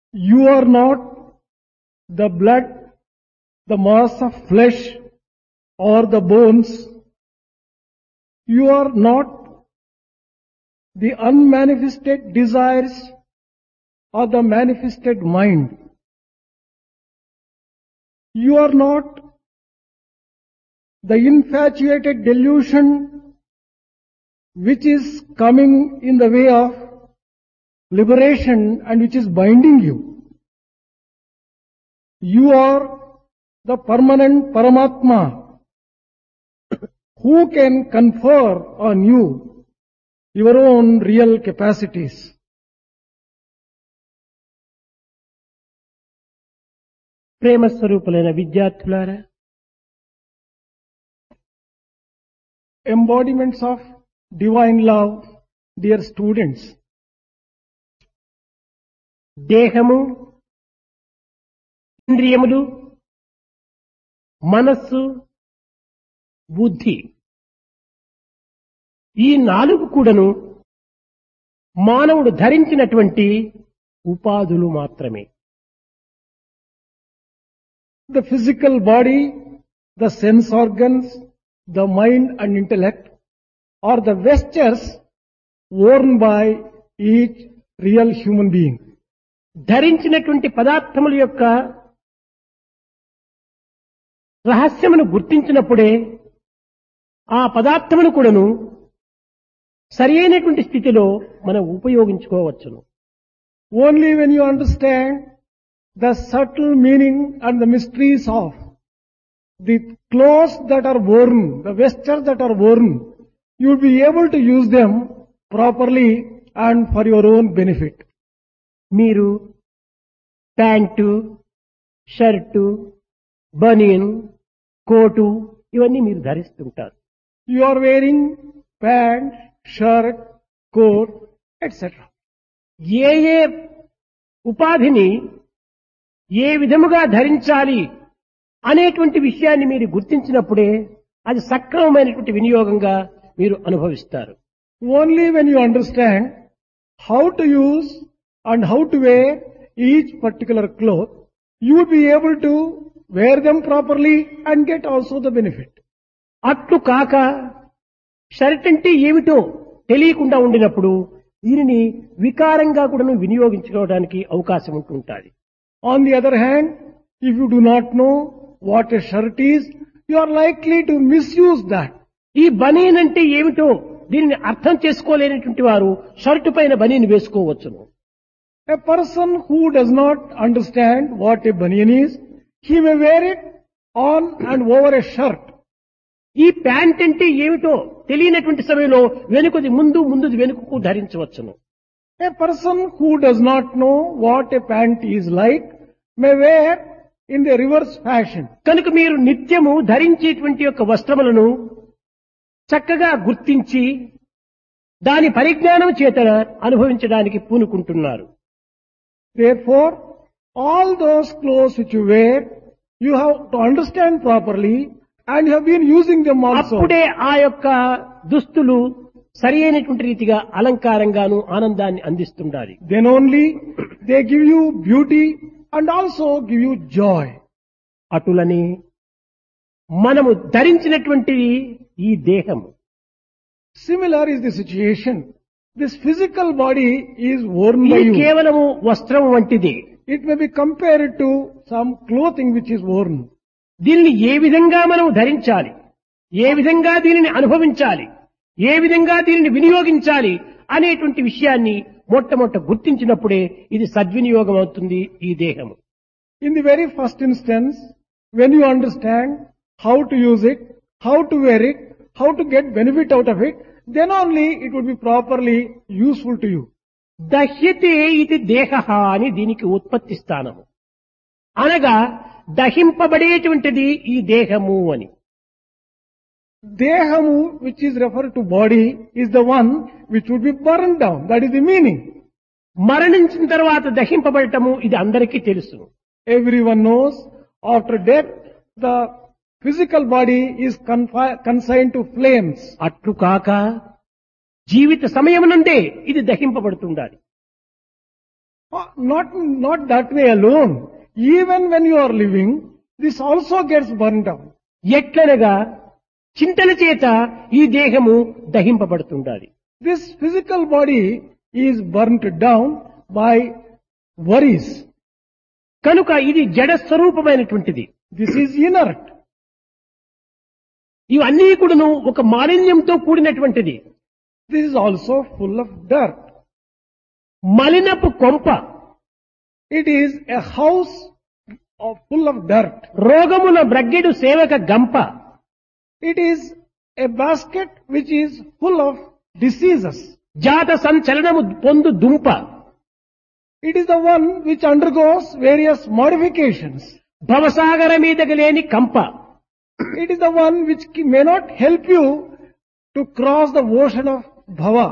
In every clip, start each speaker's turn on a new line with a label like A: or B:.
A: You are not the blood, the mass of flesh or the bones. You are not the unmanifested desires or the manifested mind. You are not the infatuated delusion which is coming in the way of liberation and which is binding you. You are the permanent Paramatma who can confer on you your own real capacities.
B: ప్రేమ స్వరూపులైన విద్యార్థులారా,
A: Embodiments of divine love, dear students.
B: దేహము, ఇంద్రియములు, మనస్సు, బుద్ధి ఈ నాలుగు కూడాను మానవుడు ధరించినటువంటి ఉపాధులు మాత్రమే.
A: The physical body, the sense organs, the mind and intellect are the vestures worn by each real human being.
B: ధరించినటువంటి పదార్థముల యొక్క రహస్యమును గుర్తించినప్పుడే ఆ పదార్థమును కూడాను సరి అయినటువంటి స్థితిలో మనం ఉపయోగించుకోవచ్చును.
A: Only when you understand the subtle meaning and the mysteries of the clothes that are worn, the vestures that are worn, you will be able to use them properly and for your own benefit.
B: మీరు pant, shirt, బనియన్, coat ఇవన్నీ మీరు ధరిస్తుంటారు.
A: You are wearing pant, shirt, coat, etc.
B: ఏ ఏ ఉపాధిని ఏ విధముగా ధరించాలి అనేటువంటి విషయాన్ని మీరు గుర్తించినప్పుడే అది సక్రమమైనటువంటి వినియోగంగా మీరు అనుభవిస్తారు.
A: Only when you understand how to use and how to wear each particular cloth, you will be able to wear them properly and get also the benefit.
B: అట్లు కాక షర్ట్ అంటే ఏమిటో తెలియకుండా ఉండినప్పుడు దీనిని వికారంగా కూడా వినియోగించుకోవడానికి అవకాశం ఉంటుంటుంది.
A: On the other hand, if you do not know what a shirt is, you are likely to misuse that.
B: ఈ బనీన్ అంటే ఏమిటో దీనిని అర్థం చేసుకోలేనటువంటి వారు షర్టు పైన బనీన్ వేసుకోవచ్చును.
A: A person who does not understand what a banian is, he may wear it on and over a shirt.
B: ఈ pant అంటే ఏమిటో తెలియనటువంటి సమయంలో వెనుకది ముందు, ముందుది వెనుకకు ధరించవచ్చును.
A: A person who does not know what a pant is like may wear in the reverse fashion.
B: కనుక మీరు నిత్యము ధరించేటువంటి యొక్క వస్త్రములను చక్కగా గుర్తించి దాని పరిజ్ఞానం చేత అనుభవించడానికి పూనుకుంటున్నారు.
A: Therefore, all those clothes which you wear, you have to understand properly and you have been using them also.
B: అప్పుడే ఆ యొక్క దుస్తులు సరి అయినటువంటి రీతిగా అలంకారంగాను ఆనందాన్ని అందిస్తుండాలి.
A: Then only they give you beauty and also give you joy.
B: అటులని మనము ధరించినటువంటిది ఈ దేహము.
A: Similar is the situation. This physical body is worn by
B: ఇది
A: you.
B: కేవలము వస్త్రం వంటిది.
A: It may be compared to some clothing which is worn.
B: దీనిని ఏ విధంగా మనం ధరించాలి, ఏ విధంగా దీనిని అనుభవించాలి, ఏ విధంగా దీనిని వినియోగించాలి అనేటువంటి విషయాన్ని మొట్టమొదట గుర్తించినప్పుడే ఇది సద్వినియోగం అవుతుంది ఈ దేహము.
A: In the very first instance, when you understand how to use it, how to wear it, how to get benefit out of it, then only it would be properly useful to you.
B: దహ్యతే ఇది దేహః అని దీనికి ఉత్పత్తి స్థానము. అనగా దహింపబడేటువంటిది ఈ దేహము అని.
A: Dehamu, which is referred to body, is the one which would be burned down. That is the meaning.
B: మరణించిన తర్వాత దహింపబడటము ఇది అందరికీ తెలుసు.
A: Everyone knows after death, the physical body is consigned to flames.
B: అట్లు కాక జీవిత సమయమునందే ఇది దహింపబడుతుండాలి.
A: Not that way alone. Even when you are living, this also gets burnt out.
B: ఎట్లనగా చింతల చేత ఈ దేహము దహింపబడుతుండాలి.
A: This physical body is burnt down by worries.
B: కనుక ఇది జడ స్వరూపమైనటువంటిది.
A: This is inert.
B: ఇవన్నీ కూడాను ఒక మాలిన్యంతో కూడినటువంటిది.
A: This is also full of dirt.
B: మలినపు కొంప.
A: It is a house full of dirt.
B: రోగముల బ్రగ్గెడు సేవక గంప.
A: It is a basket which is full of diseases.
B: జాత సంచలనము పొందు దుంప.
A: It is the one which undergoes various modifications.
B: భవసాగర మీదకి లేని కంప.
A: It is the one which may not help you to cross the ocean of bhava.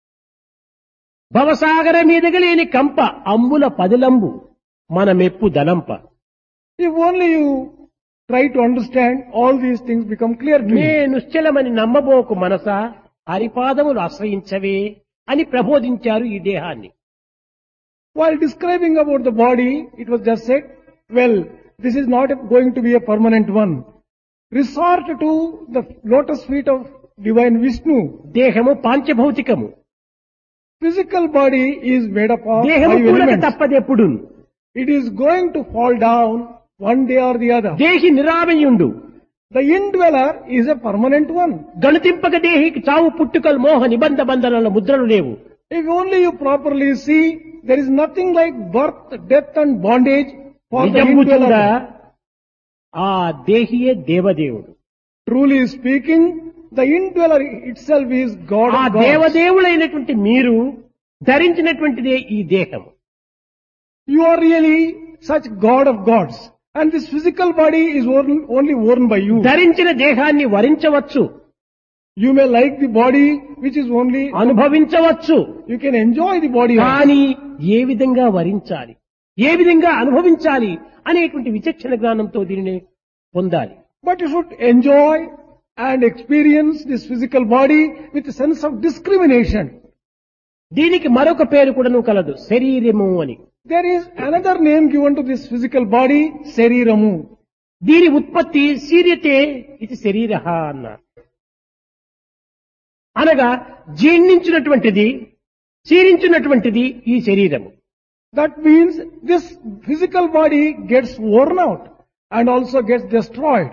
B: భవసాగర మీదకి లేని కంప అంబుల పదిలంబు మన మెప్పు దలంప.
A: If only you try to understand, all these things become clear to
B: నే
A: you.
B: నిశ్చలమని నమ్మబోకు మనస హరిపాదములు ఆశ్రయించవే అని ప్రబోధించారు ఈ దేహాన్ని.
A: While describing about the body, it was just said, well, this is not going to be a permanent one. Resort to the lotus feet of divine Vishnu.
B: దేహము పాంచభౌతికము.
A: Physical body is made up of
B: దేహము
A: 5
B: కూలక
A: elements.
B: తప్పదెప్పుడు.
A: It is going to fall down one day or the other.
B: దేహి నిరామయుండు.
A: The indweller is a permanent one.
B: గణతింపక దేహికి చావు పుట్టుకలు మోహ నిబంధ బంధనాల ముద్రలు లేవు.
A: If only you properly see, there is nothing like birth, death and bondage for the
B: నిజంబు చూడ
A: indweller.
B: ఆ దేహియే దేవదేవుడు.
A: Truly speaking, the indweller itself is God
B: ఆ
A: of gods.
B: దేవదేవులైనటువంటి మీరు ధరించినటువంటిదే ఈ దేహము.
A: You are really such God of gods. And this physical body is only worn by you.
B: ధరించిన దేహాన్ని వరించవచ్చు,
A: You may like the body which is only,
B: అనుభవించవచ్చు.
A: you can enjoy the body.
B: కానీ ఏ విధంగా వరించాలి, ఏ విధంగా అనుభవించాలి అనేటువంటి విచక్షణ జ్ఞానంతో దీనిని పొందాలి.
A: But you should enjoy and experience this physical body with a sense of discrimination.
B: దీనికి మరొక పేరు కూడాను కలదు, శరీరము అని.
A: There is another name given to this physical body, Sariramu.
B: దీని ఉత్పత్తి శీర్యతే ఇది శరీరః అన్నారు. అనగా జీర్ణించినటువంటిది, క్షీణించినటువంటిది ఈ శరీరము.
A: That means this physical body gets worn out and also gets destroyed.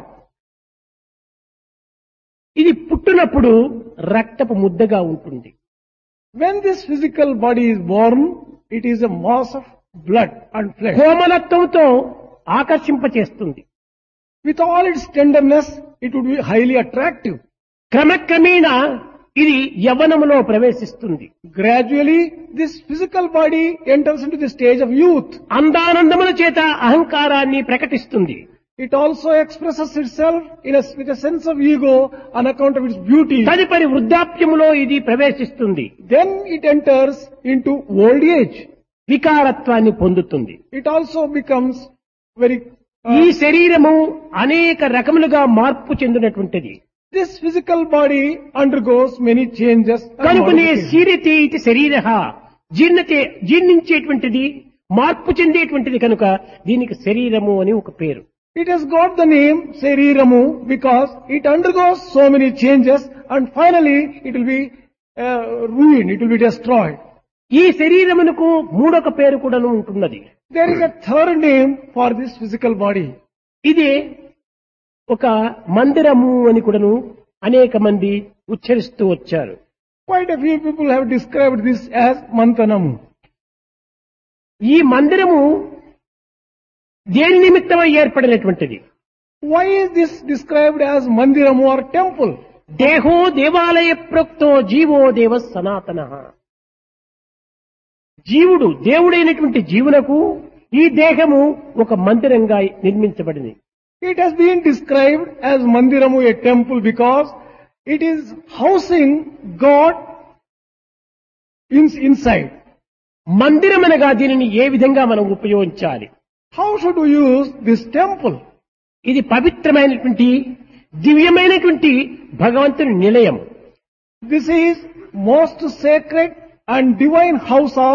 B: ఇది పుట్టినప్పుడు రక్తపు ముద్దగా ఉంటుంది.
A: When this physical body is born, it is a mass of blood and flesh.
B: కోమలత్వంతో ఆకర్షింపచేస్తుంది.
A: With all its tenderness, it would be highly attractive.
B: క్రమక్రమేణా ఇది యవ్వనములో ప్రవేశిస్తుంది.
A: Gradually, this physical body enters into the stage of youth.
B: అందానందముల చేత అహంకారాన్ని ప్రకటిస్తుంది.
A: It also expresses itself with a sense of ego on account of its beauty.
B: తదుపరి వృద్ధాప్యములో ఇది ప్రవేశిస్తుంది.
A: Then it enters into old age.
B: వికారత్వాన్ని పొందుతుంది.
A: It also becomes very...
B: ఈ శరీరము అనేక రకములుగా మార్పు చెందినటువంటిది.
A: This physical body undergoes many changes. and
B: కనుకనే
A: modifications.
B: శీర్యతే ఇది శరీరః, జీర్ణించేటువంటిది, మార్పు చెందేటువంటిది కనుక దీనికి శరీరము అని ఒక పేరు.
A: It has got the name Sariramu because it undergoes so many changes and finally it will be ruined, it will be destroyed.
B: ఈ శరీరమునకు మూడొక పేరు కూడాను ఉంటున్నది.
A: There is a third name for this physical body.
B: ఇది ఒక మందిరము అని కూడాను అనేక మంది ఉచ్చరిస్తూ వచ్చారు.
A: Quite a few people have described this as Mantanamu.
B: ఈ మందిరము దేని నిమిత్తమై ఏర్పడినటువంటిది?
A: Why is this described as Mandiramu or temple?
B: దేహో దేవాలయ ప్రోక్తో జీవో దేవ సనాతనః. జీవుడు దేవుడైనటువంటి జీవునకు ఈ దేహము ఒక మందిరంగా నిర్మించబడింది.
A: It has been described as Mandiramu, a temple, because it is housing God inside.
B: మందిరం అనగా దీనిని ఏ విధంగా మనం ఉపయోగించాలి?
A: How should we use this temple?
B: ఇది పవిత్రమైనటువంటి దివ్యమైనటువంటి భగవంతుని నిలయం.
A: This is most sacred and divine house of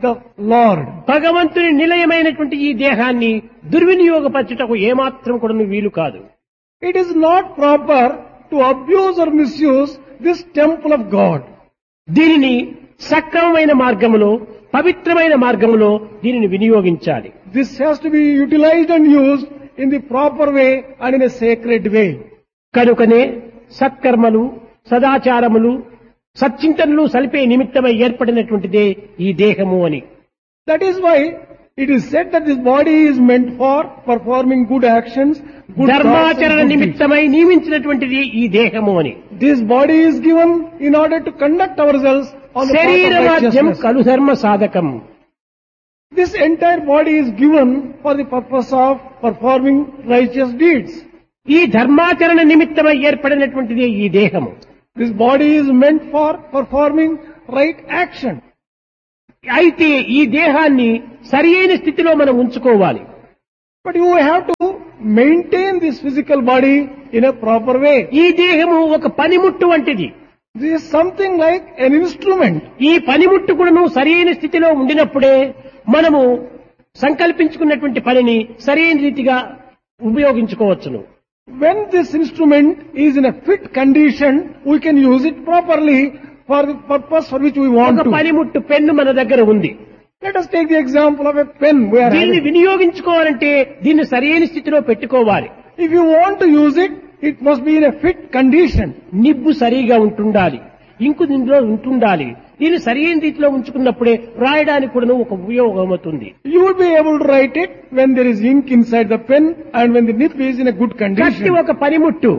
A: the Lord.
B: భగవంతుని నిలయమైనటువంటి ఈ దేహాన్ని దుర్వినియోగపరచుటకు ఏమాత్రం కూడా వీలు కాదు.
A: It is not proper to abuse or misuse this temple of God.
B: దీనిని సక్రమమైన మార్గములో పవిత్రమైన మార్గములో దీనిని వినియోగించాలి.
A: This has to be utilized and used in the proper way and in a sacred way.
B: కనుకనే సత్కర్మలు సదాచారములు సచ్చింతనలు సలిపే నిమిత్తమై ఏర్పడినటువంటిదే ఈ దేహము అని.
A: That is why it is said that this body is meant for performing good actions, good thoughts
B: ధర్మాచరణ
A: and good deeds.
B: నిమిత్తమై నియమించినటువంటిది ఈ దేహము అని.
A: This body is given in order to conduct ourselves on the path of
B: శరీరవాద్యం
A: righteousness.
B: కలు ధర్మ సాధకం.
A: This entire body is given for the purpose of performing righteous deeds.
B: ఈ ధర్మాచరణ నిమిత్తమై ఏర్పడినటువంటిది ఈ దేహము.
A: This body is meant for performing right action.
B: అయితే ఈ దేహాన్ని సరి అయిన స్థితిలో మనం ఉంచుకోవాలి.
A: But you have to maintain this physical body in a proper way.
B: ఈ దేహము ఒక పనిముట్టు వంటిది.
A: This is something like an instrument.
B: ఈ పనిముట్టు కూడాను సరి అయిన స్థితిలో ఉండినప్పుడే మనము సంకల్పించుకున్నటువంటి పనిని సరైన రీతిగా ఉపయోగించుకోవచ్చును.
A: When this instrument is in a fit condition, we can use it properly for the purpose for which we want
B: ఒక
A: to.
B: పనిముట్టు పెన్ను మన దగ్గర ఉంది.
A: Let us take the example of a pen we are
B: దీన్ని
A: having.
B: వినియోగించుకోవాలంటే దీన్ని సరైన స్థితిలో పెట్టుకోవాలి.
A: If you want to use it, it must be in a fit condition.
B: Nib సరిగా ఉంటుండాలి, ఇంకు దీనిలో ఉంటుండాలి. దీన్ని సరైన రీతిలో ఉంచుకున్నప్పుడే రాయడానికి కూడా ఒక ఉపయోగం అవుతుంది.
A: You will be able to write it when there is ink inside the pen and when the nib is in a good
B: కత్తి
A: condition.
B: ఒక పనిముట్టు.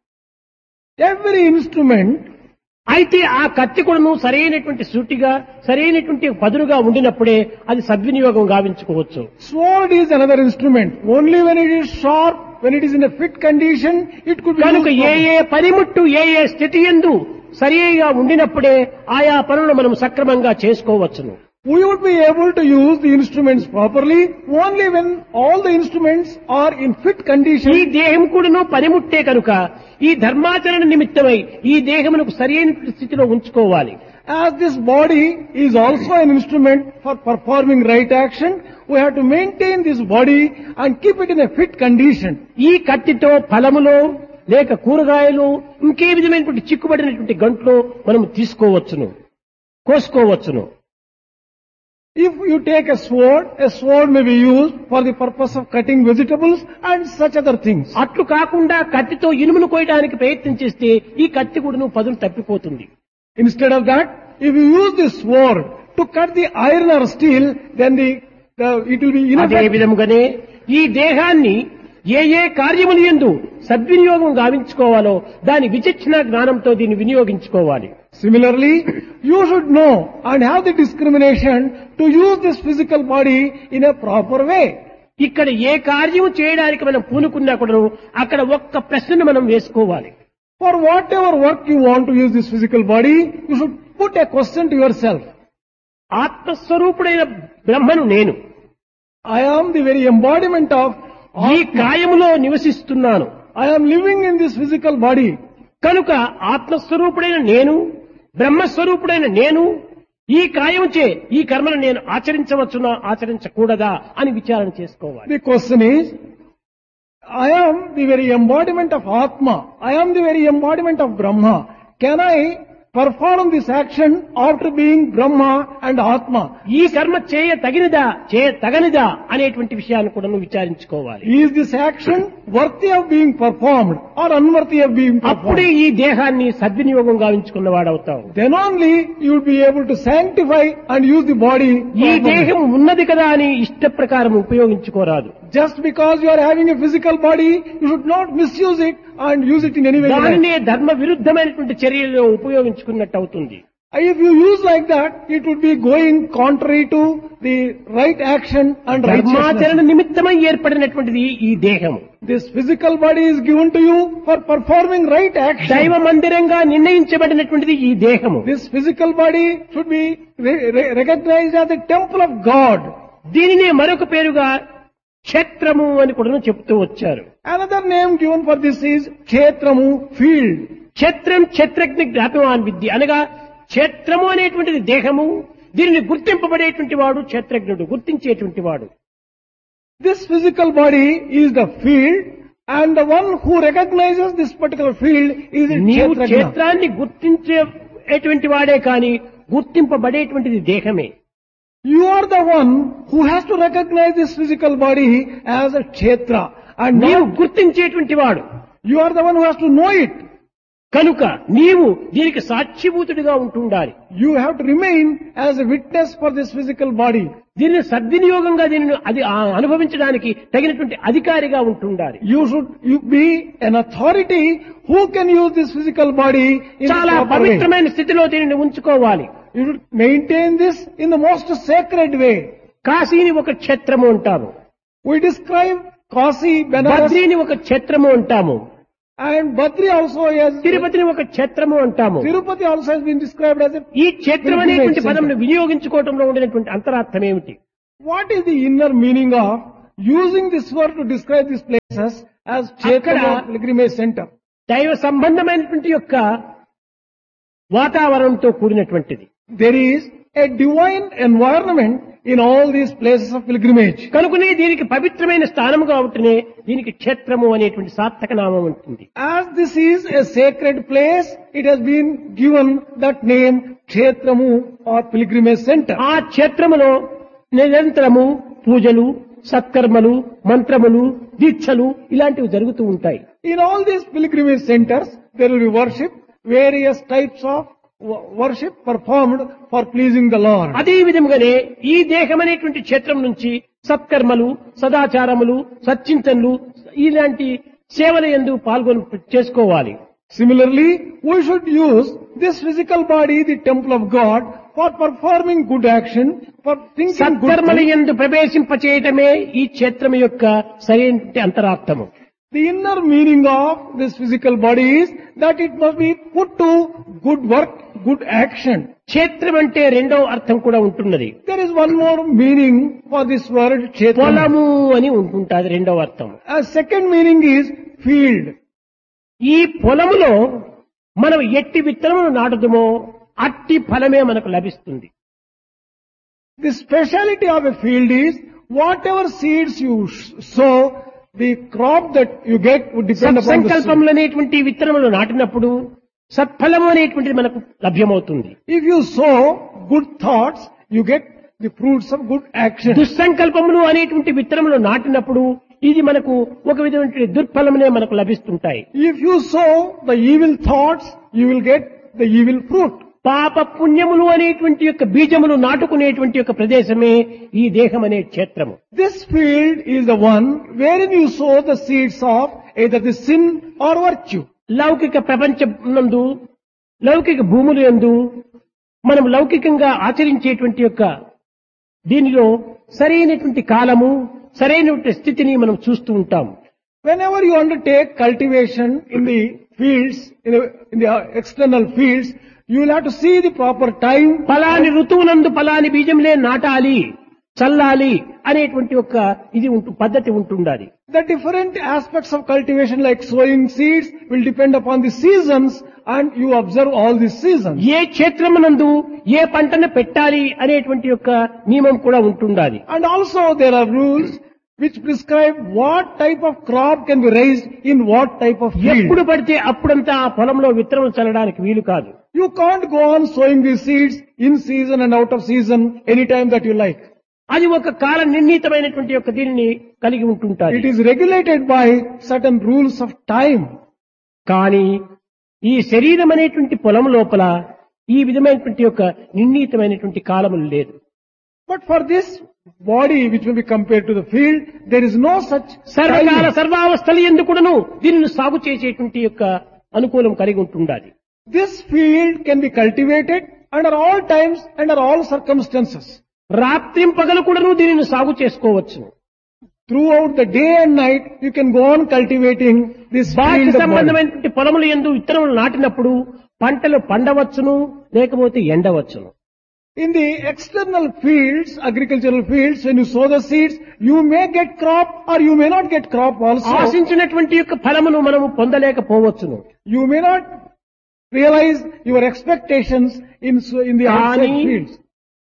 A: Every instrument,
B: అయితే ఆ కత్తి కూడాను సరైనటువంటి సూటిగా సరైనటువంటి పదునుగా ఉండినప్పుడే అది సద్వినియోగం గావించుకోవచ్చు.
A: sword is another instrument. Only when it is sharp, when it is in a fit condition, it could be
B: కనుక
A: used
B: ఏ
A: properly.
B: ఏ పనిముట్టు ఏ ఏ స్థితి యందు సరిగా ఉండినప్పుడే ఆయా పనులను మనం సక్రమంగా చేసుకోవచ్చును.
A: We would be able to use the instruments properly only when all the instruments are in fit
B: ఈ
A: condition.
B: దేహం కూడాను పనిముట్టే కనుక ఈ ధర్మాచరణ నిమిత్తమై ఈ దేహమునకు సరైన స్థితిలో ఉంచుకోవాలి.
A: As this body is also an instrument for performing right action, we have to maintain this body and keep it in a fit condition.
B: ఈ కత్తితో ఫలములో లేక కూరగాయలు ఇంకే విధమైనటువంటి చిక్కుబడినటువంటి గంటలో మనం తీసుకోవచ్చును, కోసుకోవచ్చును.
A: If you take a sword may be used for the purpose of cutting vegetables and such other things.
B: అట్లు కాకుండా కత్తితో ఇనుమును కోయడానికి ప్రయత్నం చేస్తే ఈ కత్తి కూడా పదును తప్పిపోతుంది.
A: Instead of that, if you use this sword to cut the iron or steel, then it will be
B: అదే
A: ineffective.
B: విధముగానే ఈ దేహాన్ని ఏ ఏ కార్యములు యందు సద్వినియోగం గావించుకోవాలో దాని విచక్షణ జ్ఞానంతో దీన్ని వినియోగించుకోవాలి.
A: Similarly, you should know and have the discrimination to use this physical body in a proper way.
B: ఇక్కడ ఏ కార్యము చేయడానికి మనం పూనుకున్నా కూడా అక్కడ ఒక్క ప్రశ్నను మనం వేసుకోవాలి.
A: For whatever work you want to use this physical body, you should put a question to yourself.
B: ఆత్మస్వరూపుడైన బ్రహ్మను నేను
A: I am the very embodiment of
B: ఈ కాయములో నివసిస్తున్నాను
A: I am living in this physical body.
B: కనుక ఆత్మస్వరూపుడైన నేను బ్రహ్మస్వరూపుడైన నేను ఈ కాయముచే ఈ కర్మను నేను ఆచరించవచ్చునా ఆచరించకూడదా అని విచారణ చేసుకోవాలి.
A: The question is, I am the very embodiment of Atma. I am the very embodiment of Brahma. Can I perform this action after being Brahma and Atma?
B: ఈ కర్మ చేయ తగినదా చేయ తగనిదా అనేటువంటి విషయాన్ని కూడా నువ్వు విచారించుకోవాలి.
A: Is this action worthy of being performed or unworthy of being
B: అప్పుడే
A: performed?
B: ఈ దేహాన్ని సద్వినియోగం గావించుకున్న వాడవుతావు.
A: Then only you will be able to sanctify and use the body
B: ఈ
A: properly.
B: దేహం ఉన్నది కదా అని ఇష్ట ప్రకారం ఉపయోగించుకోరాదు.
A: Just because you are having a physical body, you should not misuse it and use it in any way. you like.
B: దానినే ధర్మ విరుద్ధమైనటువంటి చర్యల్లో ఉపయోగించుకున్నట్టు అవుతుంది.
A: If you use like that, it would be going contrary to the right action and
B: ధర్మాచరణ
A: righteousness.
B: నిమిత్తమై ఏర్పడినటువంటిది ఈ దేహం.
A: This physical body is given to you for performing right action.
B: దైవ మందిరంగా నిర్ణయించబడినటువంటిది ఈ దేహము.
A: This physical body should be recognized as the temple of God.
B: దీనినే మరొక పేరుగా క్షేత్రము అని కూడా చెప్తూ వచ్చారు.
A: Another name given for this is Kshetramu, field.
B: క్షేత్రం క్షేత్రజ్ఞ జ్ఞాపవాన్ విద్య అనగా క్షేత్రము అనేటువంటిది దేహము, దీనిని గుర్తింపబడేటువంటి వాడు క్షేత్రజ్ఞుడు, గుర్తించేటువంటి వాడు.
A: This physical body is the field, and the one who recognizes this particular field is the
B: నీవు
A: Kshetrajna.
B: క్షేత్రాన్ని గుర్తించేటువంటి వాడే కాని గుర్తింపబడేటువంటిది దేహమే.
A: You are the one who has to recognize this physical body as a Kshetra, and
B: నీవు
A: not,
B: గుర్తించేటువంటి వాడు
A: you are the one who has to know it.
B: కనుక నీవు దీనికి సాక్షిభూతుడిగా ఉంటుండాలి.
A: You have to remain as a witness for this physical body.
B: దీనిని సద్వినియోగంగా దీనిని అనుభవించడానికి తగినటువంటి అధికారిగా ఉంటుండాలి.
A: You be an authority who can use this physical body in a
B: చాలా
A: proper way.
B: పవిత్రమైన స్థితిలో దీనిని ఉంచుకోవాలి.
A: You should maintain this in the most sacred way.
B: కాశీని ఒక క్షేత్రము అంటాము,
A: We describe Kasi, Benares,
B: బద్రీని ఒక క్షేత్రము అంటాము,
A: and Badri also has,
B: తిరుపతిని ఒక క్షేత్రము అంటాము.
A: Tirupati also has been described as a.
B: ఈ క్షేత్రం అనేటువంటి పదంను వినియోగించుకోవడంలో ఉండినటువంటి అంతరార్థం ఏమిటి?
A: What is the inner meaning of using this word to describe these places as Kshetra
B: Akkada-
A: or pilgrimage center?
B: దైవ సంబంధమైనటువంటి యొక్క వాతావరణంతో కూడినటువంటిది.
A: There is a divine environment in all these places of pilgrimage.
B: కనుకనే దీనికి పవిత్రమైన స్థానం కాబట్టినే దీనికి క్షేత్రము అనేటువంటి సార్థక నామం ఉంటుంది.
A: As this is a sacred place, it has been given that name Kshetramu or pilgrimage center.
B: ఆ క్షేత్రములో నిరంతరము పూజలు, సత్కర్మలు, మంత్రములు, దీక్షలు ఇలాంటివి జరుగుతూ ఉంటాయి.
A: In all these pilgrimage centers, there will be worship, various types of worship performed for pleasing the Lord.
B: అదే విధంగానే ఈ దేహం అనేటువంటి క్షేత్రం నుంచి సత్కర్మలు, సదాచారములు, సచ్చింతనలు ఇలాంటి సేవల యందు పాల్గొని చేసుకోవాలి.
A: Similarly, we should use this physical body, the temple of God, for performing good action, for thinking good
B: సత్కర్మల
A: things.
B: యందు ప్రవేశింపచేయటమే ఈ క్షేత్రం యొక్క సరైన అంతరార్థము.
A: The inner meaning of this physical body is that it must be put to good work, good action.
B: క్షేత్రం అంటే రెండవ అర్థం కూడా ఉంటున్నది.
A: There is one more meaning for this word Kshetra.
B: పొలము అని ఉంటుంటుంది రెండవ అర్థం.
A: A second meaning is field.
B: ఈ పొలములో మనం ఎట్టి విత్తనమును నాటుదమో అట్టి ఫలమే మనకు లభిస్తుంది.
A: The speciality of a field is whatever seeds you sow, the crop that you get would depend upon the seed.
B: సత్సంకల్పములు అనేటువంటి విత్తనములు నాటినప్పుడు సత్ఫలము అనేటువంటిది మనకు లభ్యమవుతుంది.
A: If you sow good thoughts, you get the fruits of good action.
B: దుస్సంకల్పములు అనేటువంటి విత్తనములు నాటినప్పుడు ఇది మనకు ఒక విధమైన దుర్ఫలమునే మనకు లభిస్తుంటాయి.
A: If you sow the evil thoughts, you will get the evil fruit.
B: పాప పుణ్యములు అనేటువంటి యొక్క బీజములు నాటుకునేటువంటి యొక్క ప్రదేశమే ఈ దేహం అనే క్షేత్రము.
A: This field is the one wherein you sow the seeds of either the sin or virtue.
B: లౌకిక ప్రపంచనందు, లౌకిక భూముల యందు మనం లౌకికంగా ఆచరించేటువంటి యొక్క దీనిలో సరైనటువంటి కాలము, సరైనటువంటి స్థితిని మనం చూస్తూ ఉంటాం.
A: Whenever you undertake cultivation in the fields, in the external fields, you will have to see the proper time.
B: ఫలాని ఋతువునందు ఫలాని బీజంలే నాటాలి, చల్లాలి అనేటువంటి ఒక ఇది పద్ధతి ఉంటుండాలి.
A: The different aspects of cultivation like sowing seeds will depend upon the seasons, and you observe all these seasons.
B: ఏ క్షేత్రమునందు ఏ పంటను పెట్టాలి అనేటువంటి యొక్క నియమం కూడా ఉంటుండాలి.
A: And also there are rules which prescribe what type of crop can be raised in what type of field.
B: ఎప్పుడు పడితే అప్పుడంతా ఆ పొలంలో విత్తనం చల్లడానికి వీలు కాదు.
A: You can't go on sowing these seeds in season and out of season anytime that you like.
B: అది ఒక కాల నిర్ణీతమైనటువంటి యొక్క దీనిని కలిగి ఉంటుంటారు.
A: It is regulated by certain rules of time.
B: కానీ ఈ శరీరం అనేటువంటి పొలం లోపల ఈ విధమైనటువంటి యొక్క నిర్ణీతమైనటువంటి కాలములు లేదు.
A: But for this body which will be compared to the field, there is no such
B: సర్వకాల
A: time.
B: సర్వావస్థలు ఎందుకును దీనిని సాగు చేసేటువంటి యొక్క అనుకూలం కలిగి ఉంటుండాలి.
A: This field can be cultivated under all times, under all circumstances.
B: రాత్రిం పగలు కూడాను దీనిని సాగు చేసుకోవచ్చు.
A: Throughout the day and night, you can go on cultivating this
B: బాహ్య
A: field of body.
B: సంబంధమైనటువంటి పొలములు యందు విత్తనములు నాటినప్పుడు పంటలు పండవచ్చును, లేకపోతే ఎండవచ్చును.
A: In the external fields, agricultural fields, when you sow the seeds, you may get crop or you may not get crop also.
B: ఆశించినటువంటి యొక్క ఫలమును మనము పొందలేకపోవచ్చును.
A: You may not realize your expectations in the outside
B: కానీ
A: fields.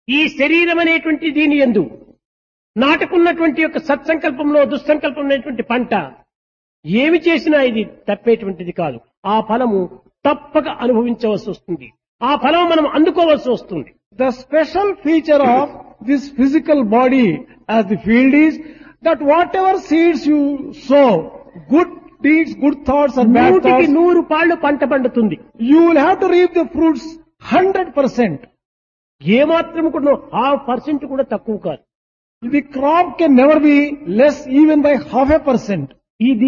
B: ఈ శరీరం అనేటువంటి దీని యందు నాటుకున్నటువంటి యొక్క సత్సంకల్పంలో దుస్సంకల్పం అనేటువంటి పంట ఏమి చేసినా ఇది తప్పేటువంటిది కాదు. ఆ ఫలము తప్పక అనుభవించవలసి వస్తుంది. ఆ ఫలం మనం అందుకోవాల్సి వస్తుంది.
A: The special feature of this physical body as the field is that whatever seeds you sow, good deeds, good thoughts or bad
B: 100కి
A: thoughts,
B: 100 పాళ్ళు పంట పండుతుంది.
A: you will have to reap the fruits 100%.
B: ఏమాత్రం కూడా 0.5% కూడా తక్కువ కాదు.
A: The crop can never be less even by 0.5%.
B: ఇది